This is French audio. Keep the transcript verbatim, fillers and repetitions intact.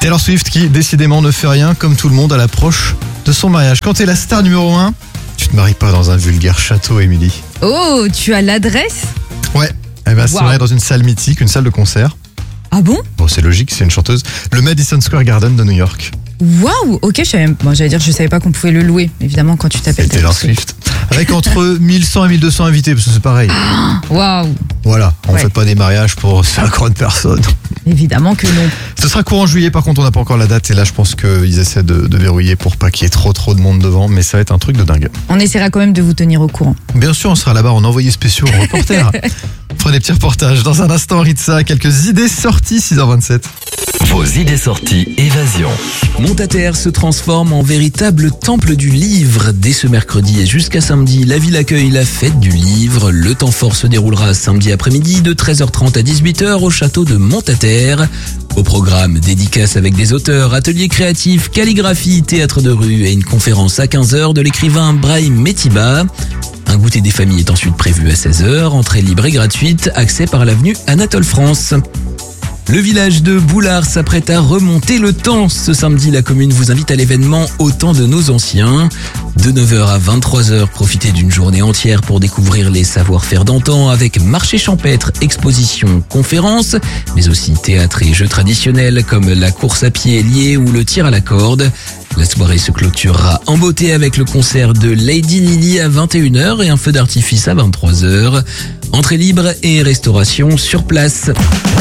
Taylor Swift qui décidément ne fait rien comme tout le monde à l'approche de son mariage. Quand t'es la star numéro un, tu te maries pas dans un vulgaire château, Émilie. Oh, tu as l'adresse? Ouais, elle va se Wow. marier dans une salle mythique, une salle de concert. Ah bon? Bon, c'est logique, c'est une chanteuse. Le Madison Square Garden de New York. Waouh, ok, je savais, bon, j'allais dire, je savais pas qu'on pouvait le louer, évidemment, quand tu t'appelles Et Taylor Swift. Avec entre mille cent et mille deux cents invités, parce que c'est pareil. Waouh, Voilà, on Ouais. fait pas des mariages pour cinquante personnes. évidemment que non. Ce sera courant juillet, par contre on n'a pas encore la date et là je pense qu'ils essaient de, de verrouiller pour pas qu'il y ait trop trop de monde devant, mais ça va être un truc de dingue. On essaiera quand même de vous tenir au courant. Bien sûr, on sera là-bas en envoyé spéciaux, en reporter. On fera des petits reportages. Dans un instant, Ritza, quelques idées sorties, six heures vingt-sept. Vos idées sorties évasion. Montaterre se transforme en véritable temple du livre. Dès ce mercredi et jusqu'à samedi, la ville accueille la fête du livre. Le temps fort se déroulera samedi après-midi de treize heures trente à dix-huit heures au château de Montaterre. Au programme, dédicaces avec des auteurs, ateliers créatifs, calligraphie, théâtre de rue et une conférence à quinze heures de l'écrivain Brahim Metiba. Un goûter des familles est ensuite prévu à seize heures, entrée libre et gratuite, accès par l'avenue Anatole France. Le village de Boulard s'apprête à remonter le temps. Ce samedi, la commune vous invite à l'événement Au temps de nos anciens. De neuf heures à vingt-trois heures, profitez d'une journée entière pour découvrir les savoir-faire d'antan avec marché champêtre, expositions, conférences, mais aussi théâtre et jeux traditionnels comme la course à pied liée ou le tir à la corde. La soirée se clôturera en beauté avec le concert de Lady Lily à vingt et une heures et un feu d'artifice à vingt-trois heures. Entrée libre et restauration sur place.